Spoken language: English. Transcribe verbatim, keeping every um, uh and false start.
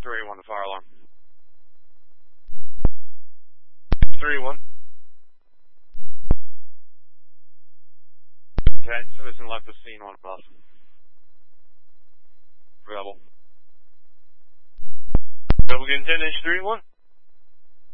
three one, the fire alarm. three one. Okay, citizen left the scene on bus. Rebel. Rebel getting ten inch three one.